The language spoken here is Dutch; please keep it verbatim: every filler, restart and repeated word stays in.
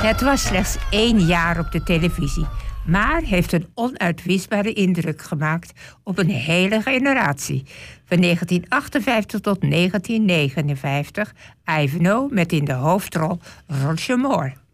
Het was slechts één jaar op de televisie, maar heeft een onuitwisbare indruk gemaakt op een hele generatie. Van negentien achtenvijftig tot negentien negenenvijftig, Ivanhoe met in de hoofdrol Roger Moore.